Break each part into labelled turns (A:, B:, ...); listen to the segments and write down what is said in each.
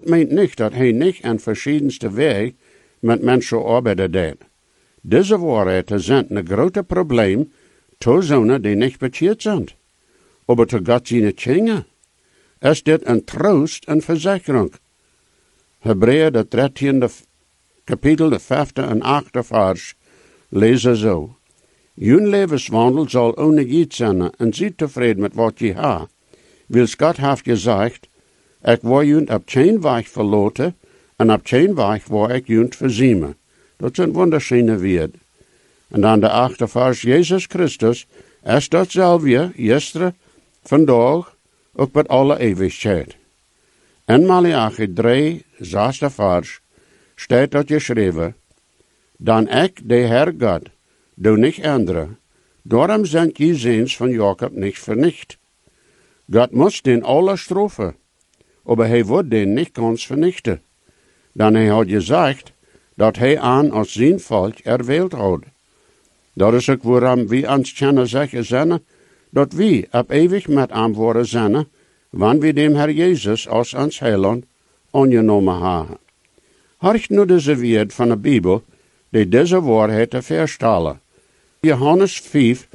A: meint nicht dat hij niet aan verschiedenste weg met mensen arbeiden deed. Deze waarheden zijn een grote probleem voor zonen die niet bekeerd zijn. Aber zu Gott seine Kinder. Es dit een troost en verzekering. Hebräer, de 13e kapitel, de 5e en 8e vers, lezen zo. Jun levenswandel zal ongejiet zijn en ziet tevreden met wat je ha. Wils God heeft gezegd, ik wil jun op geen weg verloten en op geen weg wil ik jun verziemen. Dat zijn wunderschöne woorden. En dan de 8e vers, Jezus Christus is datzelfde, gisteren, vandaag, ook met alle eeuwigheid. In Malachi 3, 6 vers, staat dat geschreven, dan ik, de Heer God, doe niet änderen, daarom zijn je ziens van Jacob niet vernicht. God moest den alle strafen, aber hij wordt den niet ganz vernichten. Dan hij had gezegd, dat hij aan als zijn volk erwählt had. Dat is ook waarom we ons kunnen zeggen zijn, dat we op eeuwig met hem worden zijn, wanneer we dem Herr Jesus als ons Heiland aangenomen hebben. Horcht nu deze woord van de Bijbel, die deze waarheid verstellen. Johannes 5,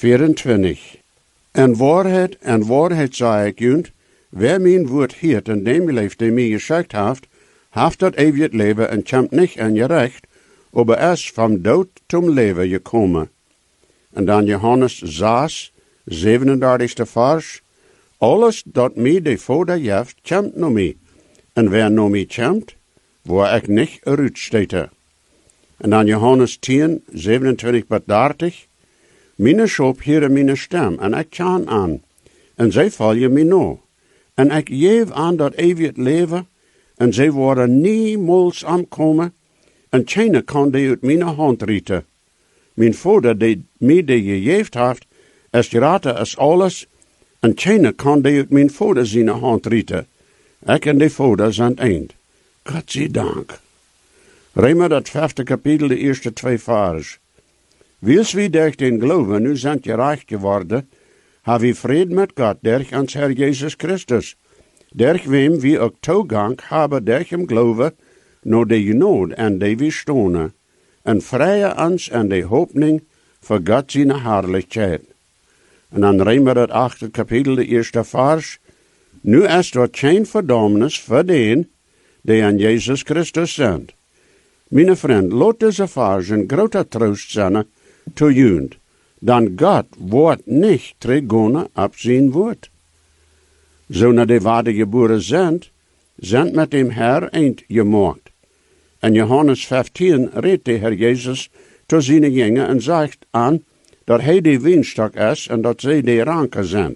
A: 24. En waarheid zei ik junt, wer mijn woord hield en dem leeft die mij geschickt heeft dat eeuwig leven en komt niet aan je recht, aber is van dood zum leven gekomen. En dan Johannes 6, 37 vers. Alles dat mij de Vader geeft, komt naar mij. En wer naar mij komt, waar ik niet uitstete. En dan Johannes 10, 27 tot 30. Mijn schop hieren mijn stem, en ik kan aan. En zij volgen mij na. En ik geef aan dat eeuwig leven, en zij worden niemals aankomen, en keine kan die uit mijn hand rieten. Mijn Vader, die mij die gegeven heeft, is greater als alles, en keine kan die uit mijn Vader zijn hand rieten. Ik en de Vader zijn eind. Gott sei Dank. Römer dat 5e kapitel, de eerste 2 vers. Wils wie durch den Glauben nu zijn gerecht geworden, haben wir Frieden mit Gott durch uns Herr Jesus Christus, durch wem wir auch Zugang haben durch im Glauben, nur de Genade en de wir stonen, en vrije ons en de Hoffnung für Gott seine Herrlichkeit. En dan Römer dat 8e kapitel, de eerste vers. Nu is er geen verdommnis voor den, die aan Jezus Christus zijn. Mijn vriend, laat deze vers een grote troost zijn te jund, dan God wordt niet teruggaan op zijn woord. Zo na de wedergeboren zijn met dem Herr eind gemaakt. En Johannes 15 redt de Herr Jezus tot zijn jingen en zegt aan dat hij de wienstok is en dat zij de ranken zijn.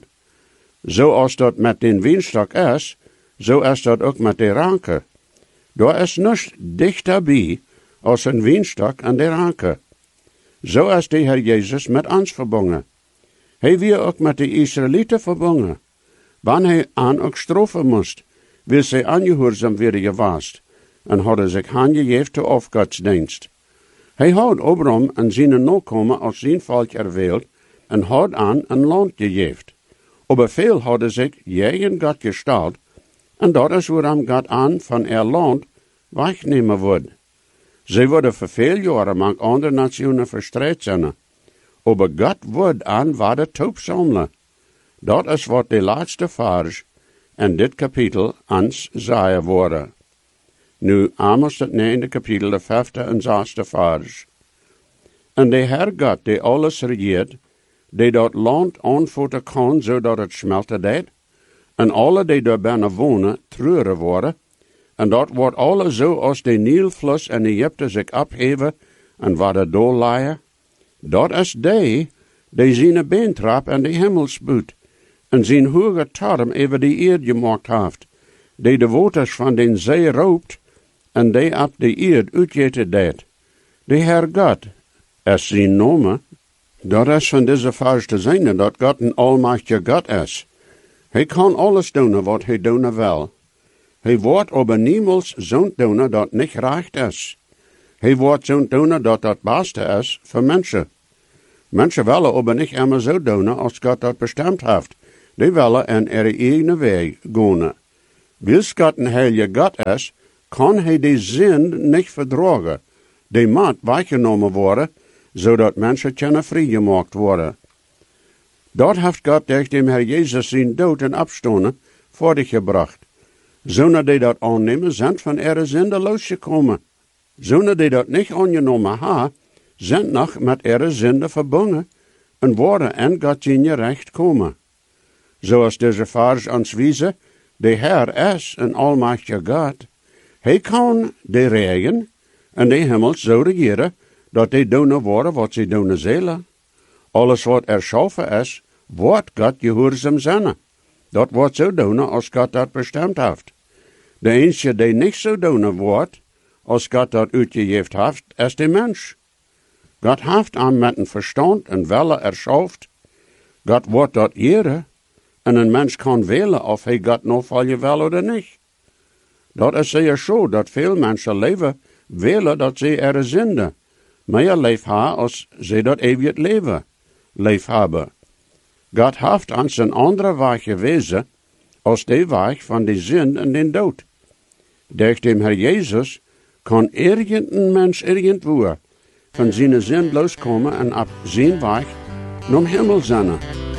A: Zoals dat met den wienstok is, zo is dat ook met de ranken. Daar is niets dichterbij als een wienstok en de ranken. Zo is de Herr Jezus met ons verbonden. Hij weer ook met de Israëlieten verbonden. Wanneer hij aan ook straffen moest, wil zij aangehoorzaam worden geweest en hadden zich aangegeven te afgodsdienst. Hij had Abraham en zijn nakomen als zijn volk erwählt en had aan een land gegeven. Aber veel hadden zich tegen God gesteld en dat is waarom God aan van er land wegnemen wordt. Zij worden voor veel jaren met andere nationen verstrijd zijn. Aber God wordt aan waarde toop samelen. Dat is wat de laatste vers in dit kapitel ons zeggen worden. Nu Amos het 9e kapitel, de 5e en 6e vers. En de Heer God, die alles regeert, die dat land aanvoeren kan, zodat het smelten deed, en alle die daar binnen wonen, treuren worden, en dat wordt alle zo als de Nilfluss en Egypte zich opheven en waar door leien. Dat is die zijn beentrap en de hemel spuut, en zijn hoge torm over de eerd gemaakt heeft, die de waters van den zee roopt, en die op de eerd uitgeten deed. De Heer God is zijn naam. Dat is van deze vers te zijn dat God een almachtige God is. Hij kan alles doen wat hij doen wil. Hij wordt aber niemals zo'n doen dat niet recht is. Hij wordt zo'n doen dat het beste is voor mensen. Mensen willen aber niet immer zo doen als God dat bestemd heeft. Die willen in ihre eigen weg gaan. Wils Gott een heilige God is, kan hij die zin niet verdragen. Die moet weggenomen worden, zodat mensen kunnen vrijgemaakt worden. Dat heeft God durch dem Herr Jezus zijn dood en opstonden voor dich gebracht. Zonen die dat aannemen, zijn van ihre Sünde losgekomen. Zonen die dat niet aangenomen hebben, zijn nog met ihre Sünde verbonden en worden in God zijn recht komen. Zoals deze vers ons wijzen, de Herr is een almachtige God. Hij kan de regen en de hemel zo regeren, dat die doen worden wat ze doen zullen. Alles wat erschaffen is, wordt God gehoorzaam zijn. Dat wordt zo doen als God dat bestemd heeft. De enige die niet zo doen wordt, als God dat uitgegeven heeft, is de mens. God heeft hem met een verstand en wille erschaft. God wordt dat eren, en een mens kan willen of hij God nog volgen wil of niet. Dat is zeer zo dat veel mensen leven willen dat ze er Sünde meer leef hebben als ze dat eeuwig leven leef hebben. God heeft ons een andere weg gewezen als de weg van de zin en de dood. Durch dem Herr Jezus kan irgendein mens irgendwo van zijn zin loskomen en op zijn weg naar Himmel zijn.